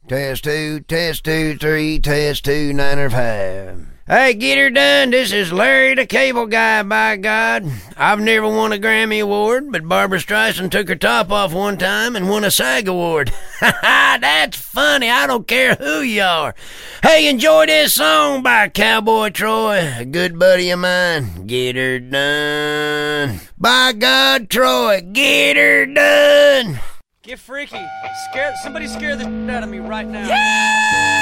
Test two, three, test two, nine or five. Hey, get her done. This is Larry the Cable Guy, by God. I've never won a Grammy Award, but Barbra Streisand took her top off one time and won a SAG Award. Ha ha, that's funny. I don't care who you are. Hey, enjoy this song by Cowboy Troy, a good buddy of mine. Get her done. By God, Troy, get her done. Get freaky. Somebody scare the shit out of me right now. Yeah!